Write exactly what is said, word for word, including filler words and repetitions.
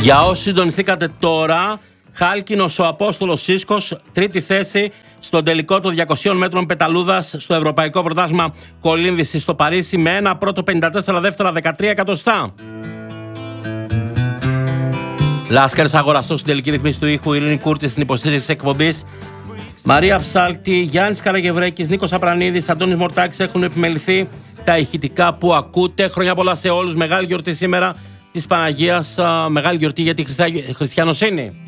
Για όσοι συντονιστήκατε τώρα, χάλκινος ο Απόστολος Σίσκος, τρίτη θέση στον τελικό των διακοσίων μέτρων πεταλούδας στο Ευρωπαϊκό Πρωτάθλημα Κολύμβησης στο Παρίσι με ένα πρώτο πενήντα τέσσερα, δεύτερα δεκατρία εκατοστά. Λάσκαρης αγοραστός στην τελική ρυθμίση του ήχου, Ειρήνη Κούρτη στην υποστήριξη της εκπομπής. Μαρία Ψάλτη, Γιάννης Καραγευρέκης, Νίκος Απρανίδης, Αντώνης Μορτάκης έχουν επιμεληθεί τα ηχητικά που ακούτε. Χρόνια πολλά σε όλους. Μεγάλη γιορτή σήμερα της Παναγίας, μεγάλη γιορτή για τη χριστιανοσύνη.